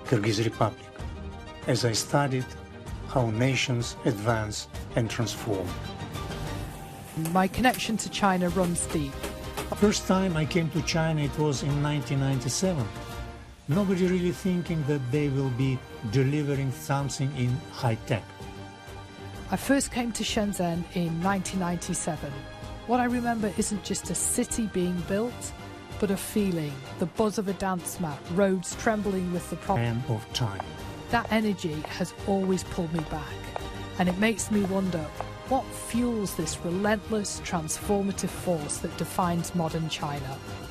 Kyrgyz Republic, as I studied how nations advance and transform. My connection to China runs deep. First time I came to China, it was in 1997. Nobody really thinking that they will be delivering something in high tech. I first came to Shenzhen in 1997. What I remember isn't just a city being built, but a feeling, the buzz of a dance mat, roads trembling with the End of time. That energy has always pulled me back, and it makes me wonder, what fuels this relentless, transformative force that defines modern China?